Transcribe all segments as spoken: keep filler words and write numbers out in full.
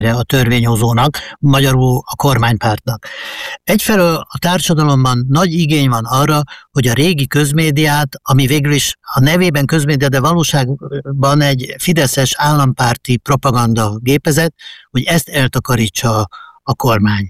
a törvényhozónak, magyarul a kormánypártnak. Egyfelől a társadalomban nagy igény van arra, hogy a régi közmédiát, ami végül is a nevében közmédia, de valóságban egy fideszes állampárti propaganda gépezet, hogy ezt eltakarítsa a kormány.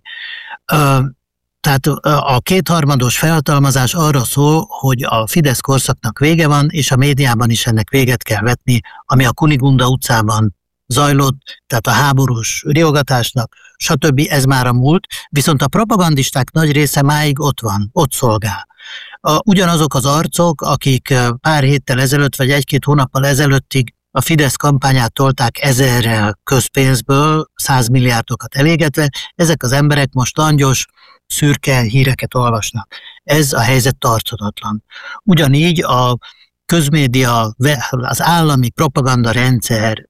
Tehát a kétharmados felhatalmazás arra szól, hogy a Fidesz korszaknak vége van, és a médiában is ennek véget kell vetni, ami a Kunigunda utcában zajlott, tehát a háborús riogatásnak, stb. Ez már a múlt, viszont a propagandisták nagy része máig ott van, ott szolgál. A, ugyanazok az arcok, akik pár héttel ezelőtt, vagy egy-két hónappal ezelőttig a Fidesz kampányát tolták ezerrel közpénzből, százmilliárdokat elégetve, ezek az emberek most langyos, szürke híreket olvasnak. Ez a helyzet tarthatatlan. Ugyanígy a közmédia, az állami propaganda rendszer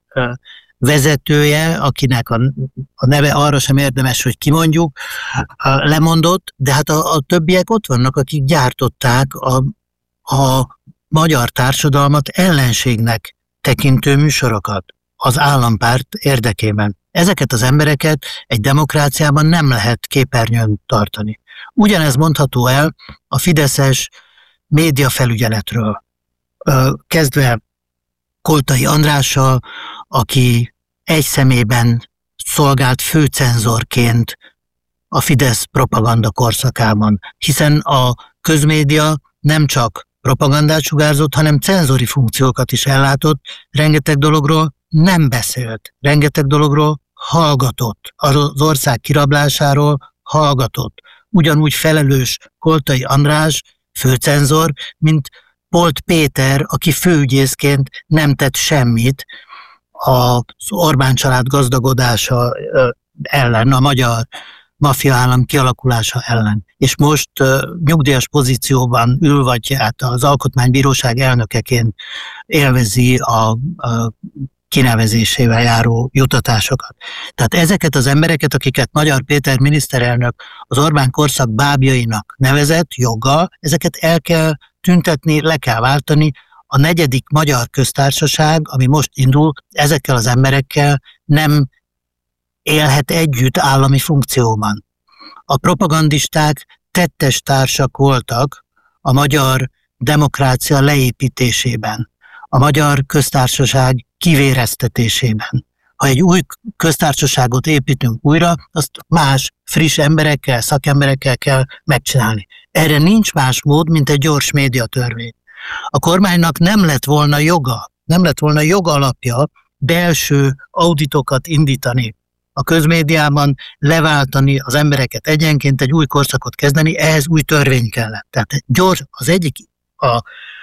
vezetője, akinek a, a neve arra sem érdemes, hogy kimondjuk, lemondott, de hát a, a többiek ott vannak, akik gyártották a, a magyar társadalmat ellenségnek tekintő műsorokat az állampárt érdekében. Ezeket az embereket egy demokráciában nem lehet képernyőn tartani. Ugyanez mondható el a fideszes médiafelügyeletről. Kezdve Koltai Andrással, aki egy személyben szolgált főcenzorként a Fidesz propaganda korszakában, hiszen a közmédia nem csak propagandát sugárzott, hanem cenzori funkciókat is ellátott, rengeteg dologról nem beszélt, rengeteg dologról hallgatott, az ország kirablásáról hallgatott. Ugyanúgy felelős Koltai András, főcenzor, mint Polt Péter, aki főügyészként nem tett semmit az Orbán család gazdagodása ellen, a magyar maffia állam kialakulása ellen. És most uh, nyugdíjas pozícióban ül, vagy hát az alkotmánybíróság elnökeként élvezi a, a kinevezésével járó jutatásokat. Tehát ezeket az embereket, akiket Magyar Péter miniszterelnök az Orbán korszak bábjainak nevezett joggal, ezeket el kell tüntetni, le kell váltani. A negyedik magyar köztársaság, ami most indul, ezekkel az emberekkel nem élhet együtt állami funkcióban. A propagandisták tettes társak voltak a magyar demokrácia leépítésében, a magyar köztársaság kivéreztetésében. Ha egy új köztársaságot építünk újra, azt más, friss emberekkel, szakemberekkel kell megcsinálni. Erre nincs más mód, mint egy gyors médiatörvény. A kormánynak nem lett volna joga, nem lett volna jogalapja belső auditokat indítani a közmédiában, leváltani az embereket egyenként, egy új korszakot kezdeni, ehhez új törvény kellett. Tehát gyors, az egyik a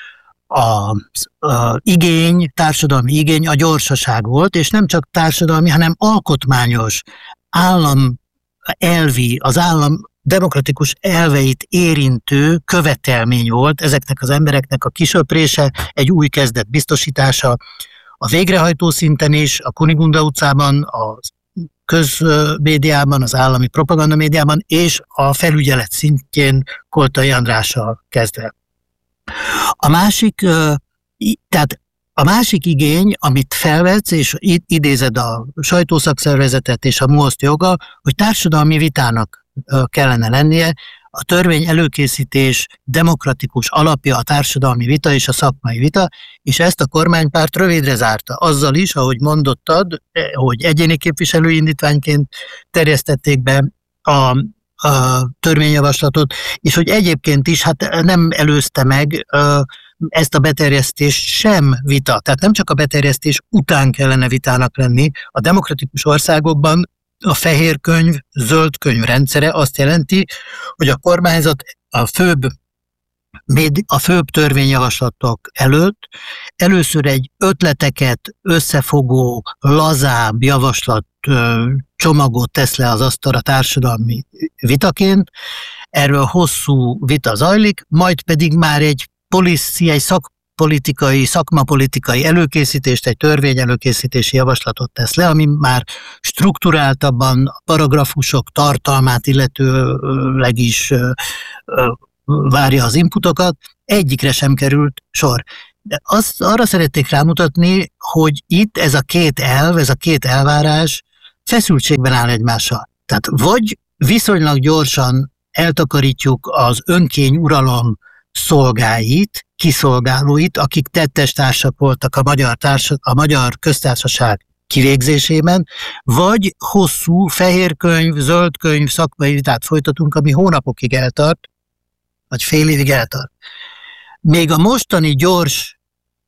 A, a igény, társadalmi igény a gyorsaság volt, és nem csak társadalmi, hanem alkotmányos, állam elvi, az állam demokratikus elveit érintő követelmény volt ezeknek az embereknek a kisöprése, egy új kezdet biztosítása a végrehajtó szinten is, a Kunigunda utcában, a közmédiában, az állami propagandamédiában, és a felügyelet szintjén Koltai Andrással kezdve. A másik, tehát a másik igény, amit felvetsz, és idézed a sajtószakszervezetet és a MUOSZT joga, hogy társadalmi vitának kellene lennie, a törvény előkészítés demokratikus alapja a társadalmi vita és a szakmai vita, és ezt a kormánypárt rövidre zárta. Azzal is, ahogy mondottad, hogy egyéni képviselői indítványként terjesztették be a a törvényjavaslatot, és hogy egyébként is hát nem előzte meg uh, ezt a beterjesztést sem vita. Tehát nem csak a beterjesztés után kellene vitának lenni. A demokratikus országokban a fehér könyv, zöld könyv rendszere azt jelenti, hogy a kormányzat a főbb, a főbb törvényjavaslatok előtt először egy ötleteket összefogó, lazább javaslat csomagot tesz le az asztalra társadalmi vitaként, erről hosszú vita zajlik, majd pedig már egy policy, egy szakpolitikai, szakmapolitikai előkészítést, egy törvény előkészítési javaslatot tesz le, ami már strukturáltabban a paragrafusok tartalmát illetőleg is várja az inputokat, egyikre sem került sor. De azt arra szerették rámutatni, hogy itt ez a két elv, ez a két elvárás feszültségben áll egymással. Tehát vagy viszonylag gyorsan eltakarítjuk az önkény uralom szolgáit, kiszolgálóit, akik tettestársak voltak a magyar, társa, a magyar köztársaság kivégzésében, vagy hosszú fehérkönyv, zöldkönyv, szakmai vitát folytatunk, ami hónapokig eltart, vagy fél évig eltart. Még a mostani gyors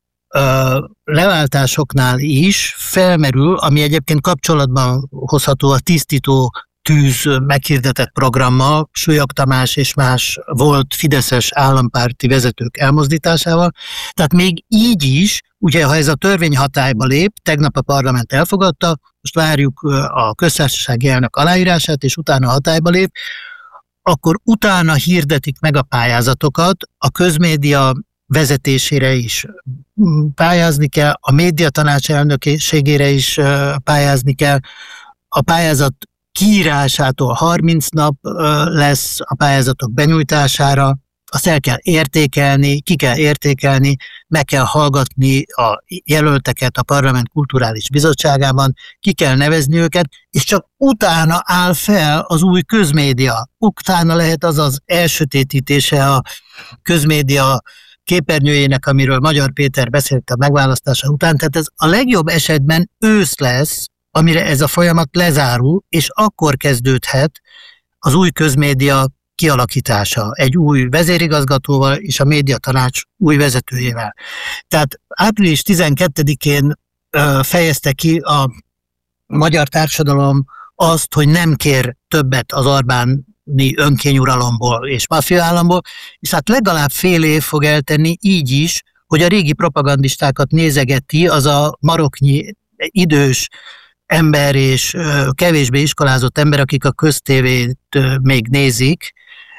ö, leváltásoknál is felmerül, ami egyébként kapcsolatban hozható a tisztító tűz meghirdetett programmal, Súlyog Tamás és más volt fideszes állampárti vezetők elmozdításával. Tehát még így is, ugye ha ez a törvény hatályba lép, tegnap a parlament elfogadta, most várjuk a köztársasági elnök aláírását, és utána hatályba lép, akkor utána hirdetik meg a pályázatokat, a közmédia vezetésére is pályázni kell, a médiatanács elnökségére is pályázni kell, a pályázat kiírásától harminc nap lesz a pályázatok benyújtására, azt el kell értékelni, ki kell értékelni, meg kell hallgatni a jelölteket a Parlament Kulturális Bizottságában, ki kell nevezni őket, és csak utána áll fel az új közmédia. Utána lehet az az elsötétítése a közmédia képernyőjének, amiről Magyar Péter beszélt a megválasztása után. Tehát ez a legjobb esetben ősz lesz, amire ez a folyamat lezárul, és akkor kezdődhet az új közmédia kialakítása egy új vezérigazgatóval és a médiatanács új vezetőjével. Tehát április tizenkettedikén ö, fejezte ki a magyar társadalom azt, hogy nem kér többet az Orbáni önkényuralomból és maffiaállamból, és hát legalább fél év fog eltenni így is, hogy a régi propagandistákat nézegeti az a maroknyi idős ember és kevésbé iskolázott ember, akik a köztévét még nézik,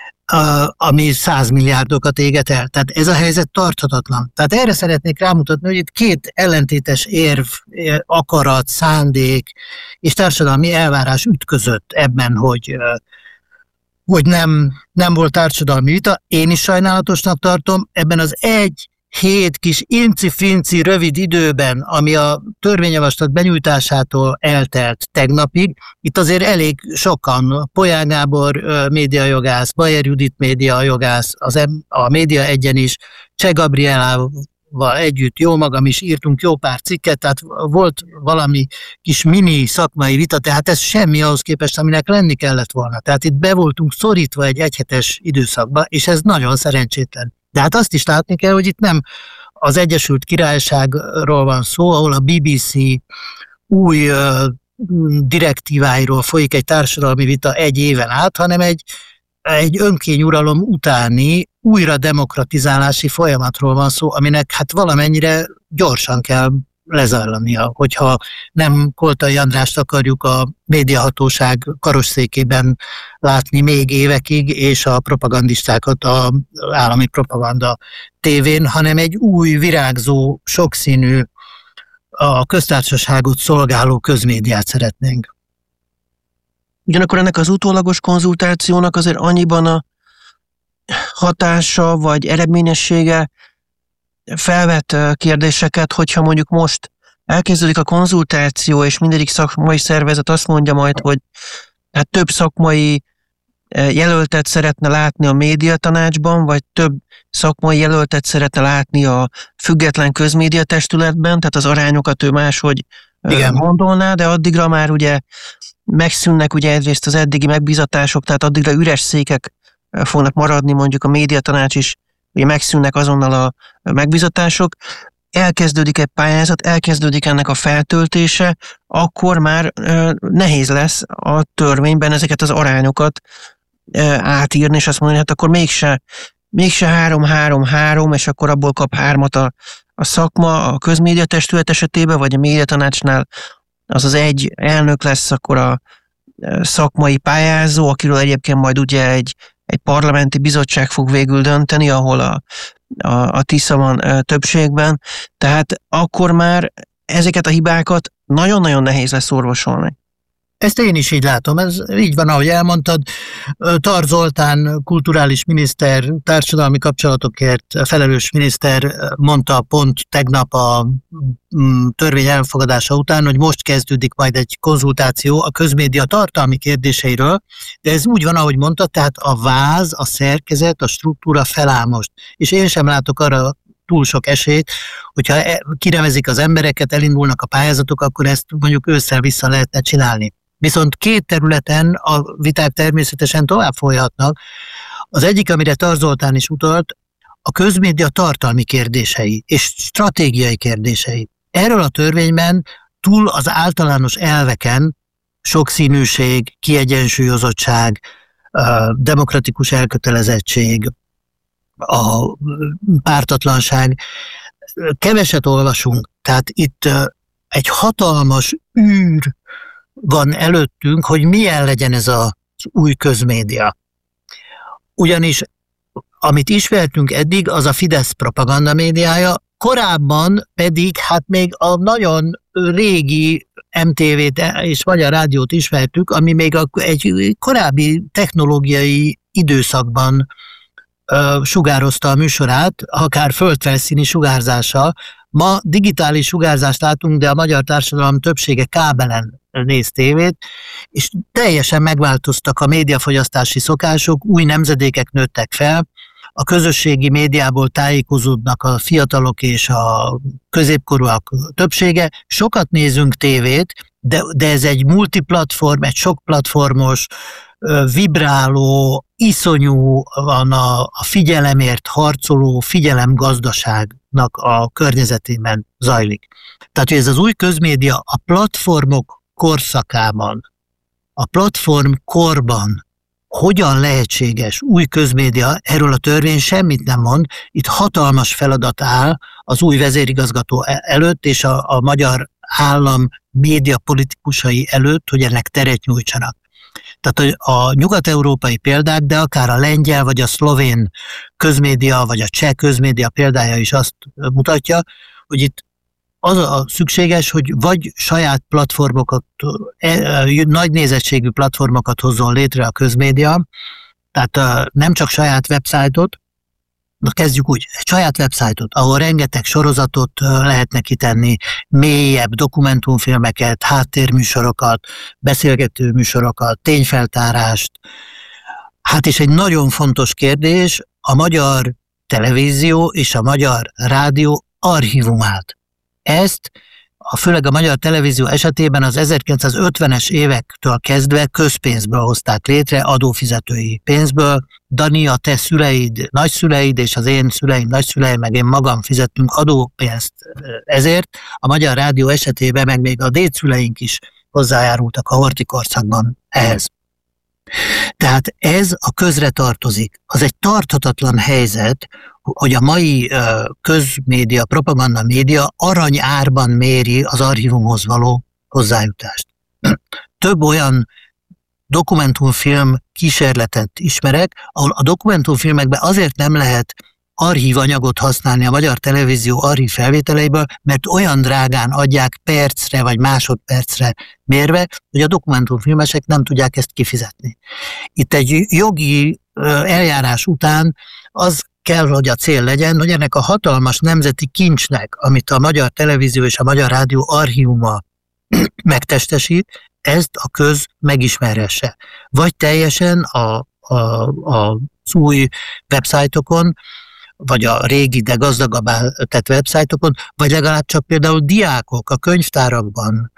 ami százmilliárdokat éget el. Tehát ez a helyzet tarthatatlan. Tehát erre szeretnék rámutatni, hogy itt két ellentétes érv, akarat, szándék és társadalmi elvárás ütközött ebben, hogy, hogy nem, nem volt társadalmi vita. Én is sajnálatosnak tartom, ebben az egy hét kis inci-finci rövid időben, ami a törvényjavaslat benyújtásától eltelt tegnapig, itt azért elég sokan, Polyán Gábor médiajogász, Bajer Judit médiajogász, az a Média Egyen is, Cseh Gabrielával együtt, jó magam is írtunk jó pár cikket, tehát volt valami kis mini szakmai vita, tehát ez semmi ahhoz képest, aminek lenni kellett volna. Tehát itt be voltunk szorítva egy egyhetes időszakba, és ez nagyon szerencsétlen. De hát azt is látni kell, hogy itt nem az Egyesült Királyságról van szó, ahol a bé bé cé új uh, direktíváiról folyik egy társadalmi vita egy éven át, hanem egy, egy önkényuralom utáni újra demokratizálási folyamatról van szó, aminek hát valamennyire gyorsan kell lezajlania, hogyha nem Koltai Andrást akarjuk a médiahatóság karosszékében látni még évekig, és a propagandistákat az állami propaganda tévén, hanem egy új, virágzó, sokszínű, a köztársaságot szolgáló közmédiát szeretnénk. Ugyanakkor ennek az utólagos konzultációnak azért annyiban a hatása vagy eredményessége felvet kérdéseket, hogyha mondjuk most elkezdődik a konzultáció, és mindegyik szakmai szervezet azt mondja majd, hogy hát több szakmai jelöltet szeretne látni a médiatanácsban, vagy több szakmai jelöltet szeretne látni a független közmédiatestületben, tehát az arányokat ő máshogy Igen. gondolná, de addigra már ugye megszűnnek ugye egyrészt az eddigi megbízatások, tehát addigra üres székek fognak maradni, mondjuk a médiatanács is, ugye megszűnnek azonnal a megbízatások, elkezdődik egy pályázat, elkezdődik ennek a feltöltése, akkor már ö, nehéz lesz a törvényben ezeket az arányokat ö, átírni, és azt mondani, hát akkor mégse, mégse három-három-három, és akkor abból kap hármat a, a szakma, a közmédiatestület esetében, vagy a médiatanácsnál az az egy elnök lesz, akkor a szakmai pályázó, akiről egyébként majd ugye egy egy parlamenti bizottság fog végül dönteni, ahol a, a, a Tisza van többségben, tehát akkor már ezeket a hibákat nagyon-nagyon nehéz lesz orvosolni. Ezt én is így látom, ez így van, ahogy elmondtad. Tar Zoltán kulturális miniszter, társadalmi kapcsolatokért felelős miniszter mondta pont tegnap a törvény elfogadása után, hogy most kezdődik majd egy konzultáció a közmédia tartalmi kérdéseiről, de ez úgy van, ahogy mondta, tehát a váz, a szerkezet, a struktúra feláll most. És én sem látok arra túl sok esélyt, hogyha kinevezik az embereket, elindulnak a pályázatok, akkor ezt mondjuk ősszel vissza lehetne csinálni. Viszont két területen a viták természetesen tovább folyhatnak. Az egyik, amire Tar Zoltán is utalt, a közmédia tartalmi kérdései és stratégiai kérdései. Erről a törvényben túl az általános elveken sokszínűség, kiegyensúlyozottság, demokratikus elkötelezettség, a pártatlanság, keveset olvasunk. Tehát itt egy hatalmas űr van előttünk, hogy milyen legyen ez az új közmédia. Ugyanis, amit ismertünk eddig, az a Fidesz propaganda médiája, korábban pedig hát még a nagyon régi em té vét és Magyar Rádiót ismertük, ami még egy korábbi technológiai időszakban uh, sugározta a műsorát, akár földfelszíni sugárzással. Ma digitális sugárzást látunk, de a magyar társadalom többsége kábelen néz tévét, és teljesen megváltoztak a médiafogyasztási szokások, új nemzedékek nőttek fel, a közösségi médiából tájékozódnak a fiatalok és a középkorúak többsége. Sokat nézünk tévét, de, de ez egy multiplatform, egy sokplatformos, vibráló, iszonyú van a, a figyelemért harcoló figyelemgazdaságnak a környezetében zajlik. Tehát, hogy ez az új közmédia a platformok korszakában, a platform korban hogyan lehetséges új közmédia, erről a törvény semmit nem mond, itt hatalmas feladat áll az új vezérigazgató előtt és a, a magyar állam média politikusai előtt, hogy ennek teret nyújtsanak. Tehát a nyugat-európai példák, de akár a lengyel vagy a szlovén közmédia, vagy a cseh közmédia példája is azt mutatja, hogy itt az a szükséges, hogy vagy saját platformokat, nagy nézettségű platformokat hozzon létre a közmédia, tehát nem csak saját websájtot, na kezdjük úgy, egy saját websájtot, ahol rengeteg sorozatot lehetne kitenni, mélyebb dokumentumfilmeket, háttérműsorokat, beszélgető műsorokat, tényfeltárást. Hát és egy nagyon fontos kérdés, a magyar televízió és a magyar rádió archívumát. Ezt, a, főleg a magyar televízió esetében az ezerkilencszázötvenes évektől kezdve közpénzből hozták létre, adófizetői pénzből. Dani, a te szüleid, nagyszüleid és az én szüleim, nagyszüleim, meg én magam fizettünk adópénzt ezért. A Magyar Rádió esetében meg még a dédszüleink is hozzájárultak a horthy korszakban ehhez. Tehát ez a közre tartozik. Az egy tarthatatlan helyzet, hogy a mai közmédia, propaganda média aranyárban méri az archívumhoz való hozzájutást. Több olyan dokumentumfilm kísérletet ismerek, ahol a dokumentumfilmekben azért nem lehet archívanyagot használni a magyar televízió archív felvételeiből, mert olyan drágán adják percre vagy másodpercre mérve, hogy a dokumentumfilmesek nem tudják ezt kifizetni. Itt egy jogi eljárás után az kell, hogy a cél legyen, hogy ennek a hatalmas nemzeti kincsnek, amit a magyar televízió és a magyar rádió archívuma megtestesít, ezt a köz megismerhesse. Vagy teljesen a, a, a, az új websájtokon, vagy a régi, de gazdagabbá tett websájtokon, vagy legalább csak például diákok a könyvtárakban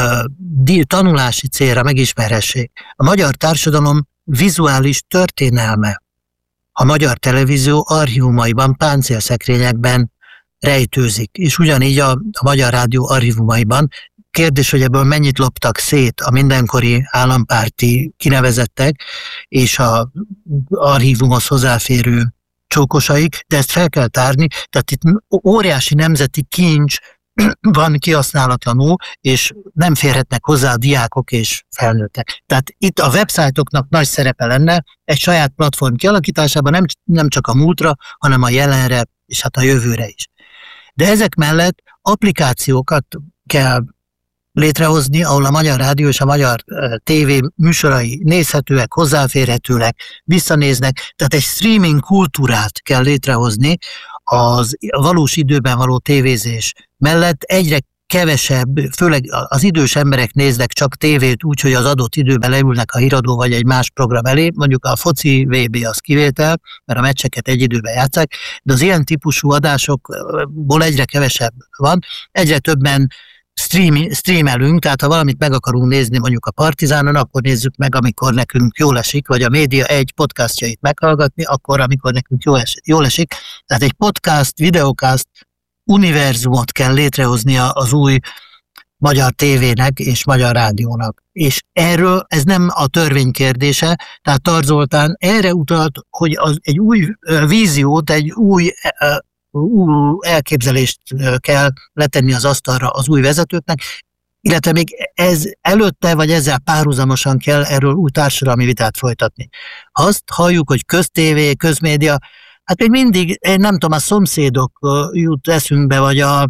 uh, tanulási célra megismerhessék. A magyar társadalom vizuális történelme a magyar televízió archívumaiban, páncélszekrényekben rejtőzik, és ugyanígy a, a Magyar Rádió archívumaiban. Kérdés, hogy ebből mennyit loptak szét a mindenkori állampárti kinevezettek és az archívumhoz hozzáférő csókosaik, de ezt fel kell tárni, tehát itt óriási nemzeti kincs van kihasználatlanul, és nem férhetnek hozzá a diákok és felnőttek. Tehát itt a websájtoknak nagy szerepe lenne egy saját platform kialakításában, nem, nem csak a múltra, hanem a jelenre, és hát a jövőre is. De ezek mellett applikációkat kell létrehozni, ahol a Magyar Rádió és a Magyar Tévé műsorai nézhetőek, hozzáférhetőek, visszanéznek, tehát egy streaming kultúrát kell létrehozni az valós időben való tévézés mellett. Egyre kevesebb, főleg az idős emberek néznek csak tévét úgy, hogy az adott időben leülnek a híradó vagy egy más program elé, mondjuk a foci vé bé az kivétel, mert a meccseket egy időben játsszák, de az ilyen típusú adásokból egyre kevesebb van, egyre többen stream, streamelünk, tehát ha valamit meg akarunk nézni mondjuk a Partizánon, akkor nézzük meg, amikor nekünk jól esik, vagy a Média egy podcastjait meghallgatni, akkor, amikor nekünk jól, es, jól esik. Tehát egy podcast, videocast univerzumot kell létrehoznia az új magyar tévének és magyar rádiónak. És erről ez nem a törvény kérdése, tehát Tar Zoltán erre utalt, hogy az egy új víziót, egy új, új elképzelést kell letenni az asztalra az új vezetőknek, illetve még ez előtte, vagy ezzel párhuzamosan kell erről új társadalmi vitát folytatni. Azt halljuk, hogy köztévé, közmédia, hát még mindig, én nem tudom, a Szomszédok jut eszünkbe, vagy a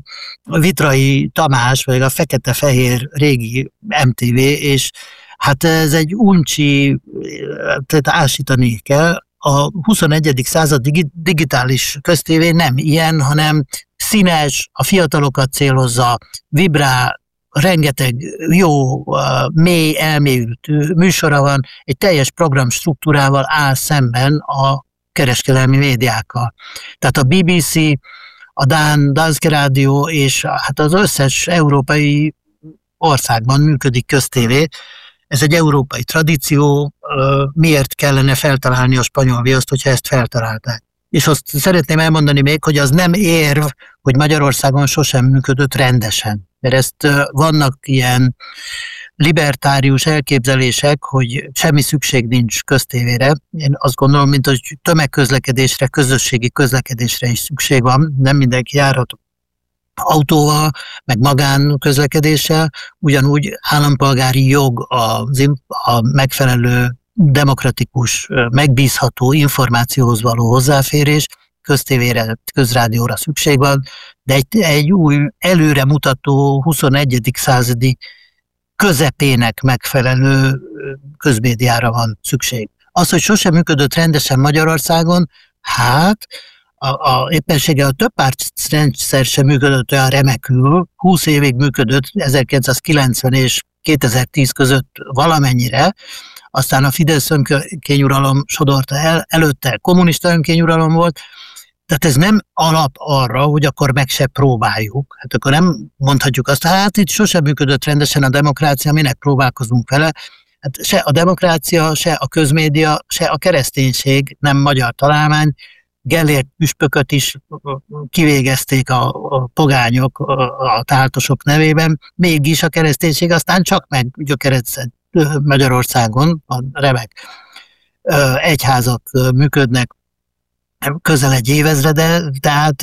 Vitrai Tamás, vagy a Fekete-Fehér régi em té vé, és hát ez egy uncsi, tehát ásítani kell. A huszonegyedik század digitális köztévé nem ilyen, hanem színes, a fiatalokat célozza, vibrál, rengeteg jó, mély, elmélyült műsora van, egy teljes programstruktúrával áll szemben a kereskedelmi médiákkal. Tehát a bé bé cé, a Dán, Danske Rádió és hát az összes európai országban működik köztévé. Ez egy európai tradíció, miért kellene feltalálni a spanyol viaszt, hogyha ezt feltalálták. És azt szeretném elmondani még, hogy az nem érv, hogy Magyarországon sosem működött rendesen. Mert ezt vannak ilyen libertárius elképzelések, hogy semmi szükség nincs köztévére. Én azt gondolom, mint hogy tömegközlekedésre, közösségi közlekedésre is szükség van. Nem mindenki járhat autóval, meg magánközlekedéssel, ugyanúgy állampolgári jog az, a megfelelő demokratikus, megbízható információhoz való hozzáférés, köztévére, közrádióra szükség van, de egy, egy új, előremutató huszonegyedik századi közepének megfelelő közmédiára van szükség. Az, hogy sosem működött rendesen Magyarországon, hát a, a éppenséggel a több pártrendszer sem működött olyan remekül, húsz évig működött, ezerkilencszázkilencven és kétezer-tíz között valamennyire, aztán a Fidesz önkényuralom sodorta el, előtte kommunista önkényuralom volt, tehát ez nem alap arra, hogy akkor meg se próbáljuk. Hát akkor nem mondhatjuk azt, hát itt sosem működött rendesen a demokrácia, minek próbálkozunk vele. Hát se a demokrácia, se a közmédia, se a kereszténység nem magyar találmány. Gellért püspököt is kivégezték a, a pogányok, a, a táltosok nevében, mégis a kereszténység aztán csak meggyökeredzett Magyarországon, a remek egyházak működnek közel egy évezrede, tehát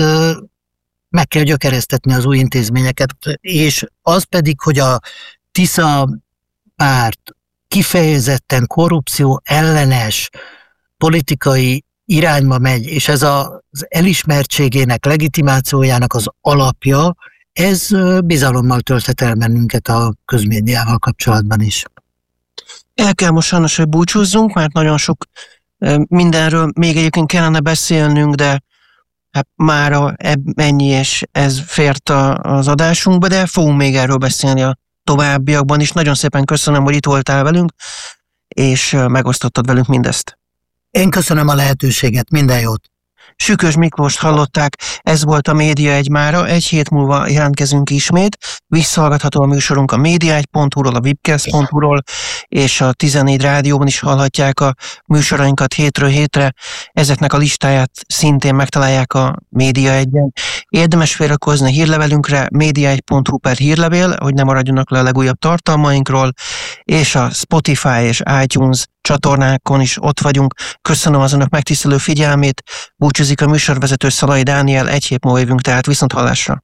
meg kell gyökeresztetni az új intézményeket, és az pedig, hogy a Tisza párt kifejezetten korrupció ellenes politikai irányba megy, és ez az elismertségének, legitimációjának az alapja, ez bizalommal tölthet el bennünket a közmédiával kapcsolatban is. El kell most sajnos, hogy búcsúzzunk, mert nagyon sok mindenről még egyébként kellene beszélnünk, de hát mára ennyi, és ez fért az adásunkba, de fogunk még erről beszélni a továbbiakban is. Nagyon szépen köszönöm, hogy itt voltál velünk, és megosztottad velünk mindezt. Én köszönöm a lehetőséget, minden jót! Sükös Miklóst hallották, ez volt a Média egy mára, egy hét múlva jelentkezünk ismét, visszahallgatható a műsorunk a média egy pont hu-ról, a webcast pont hu-ról, és a tizennégy rádióban is hallhatják a műsorainkat hétről hétre, ezeknek a listáját szintén megtalálják a Média egyen. Érdemes feliratkozni a hírlevelünkre, média egy pont hu per hírlevél, hogy ne maradjanak le a legújabb tartalmainkról, és a Spotify és iTunes csatornákon is ott vagyunk. Köszönöm az önök megtisztelő figyelmét, búcsúzik a műsorvezető Szalai Dániel, egy hét múlva jövünk, tehát viszont hallásra.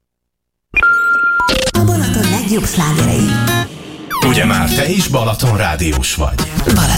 A Balaton legjobb slágerei. Ugye már te is Balaton rádiós vagy? Balaton.